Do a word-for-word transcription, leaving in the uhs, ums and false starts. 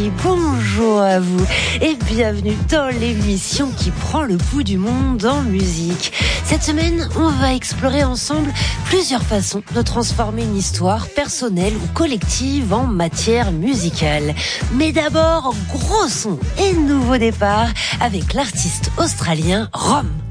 amis, bonjour à vous et bienvenue dans l'émission qui prend le pouls du monde en musique. Cette semaine, on va explorer ensemble plusieurs façons de transformer une histoire personnelle ou collective en matière musicale. Mais d'abord, gros son et nouveau départ avec l'artiste australien Rom.